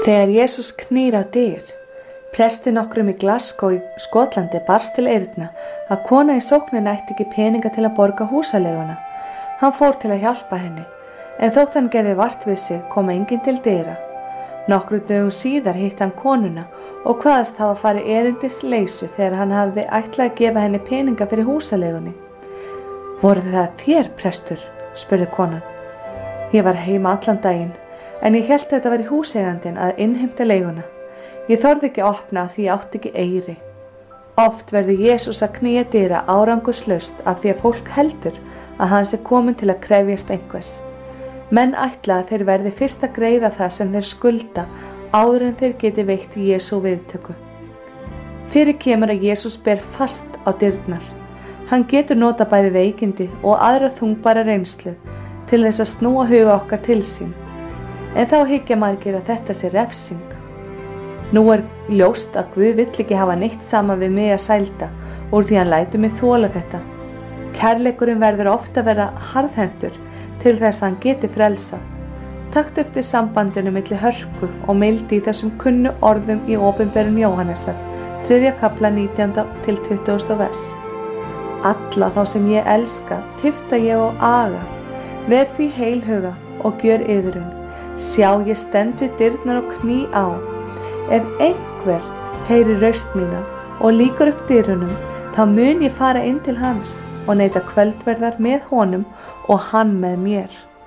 Þegar Jesús knýr á dyr, presti nokkrum í Glasgow í Skotlandi barst til eyrna að kona í sókninni ætti ekki peninga til að borga húsaleiguna. Hann fór til að hjálpa henni, en þótt hann gerði vart við sig kom enginn til dyra. Nokkrum dögum síðar hitti hann konuna og kvaðst hafa farið erindis leysu þegar hann hafði ætlað að gefa henni peninga fyrir húsaleigunni. Voru það þér, prestur? Spurði konan. Ég var heima allan daginn, en ég hélt þetta væri húseigandinn að innheimta leiguna. Ég þorði ekki að opna því ég átti ekki eyri. Oft verður Jesús að knýja dyra árangurslaust af því að fólk heldur að hann sé kominn til að krefjast einhvers. Menn ætla að þeir verði fyrst að greiða það sem þeir skulda áður en þeir geti veitt Jesú viðtöku. Fyrir kemur að Jesús ber fast á dyrnar. Hann getur nota bæði veikindi og aðra þungbara reynslu til þess að snúa huga okkar til sín. En þá hyggja margir að þetta sé refsing. Nú er ljóst að Guð vill ekki hafa neitt saman við mig að sælda úr því hann lætur mig þola þetta. Kærleikurinn verður ofta að vera harðhentur til þess að hann geti frelsað. Taktu eftir sambandinu milli hörku og mildi í þessum kunnu orðum í opinberun Jóhannesar, 3. kafla 19. til 20. vers. Alla þá sem ég elska, tifta ég og aga. Ver því heilhuga og gjör iðrun. Sjá, ég stend við dyrnar og kný á. Ef einhver heyri raust mína og lýkur upp dyrunum, þá mun ég fara inn til hans og neyta kvöldverðar með honum og hann með mér.